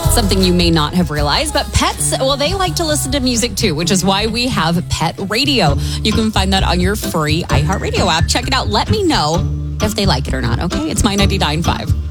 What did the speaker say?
Something you may not have realized, but pets, well, they like to listen to music too, which is why we have Pet Radio. You can find that on your free iHeartRadio app. Check it out. Let me know if they like it or not, okay? It's My 99.5.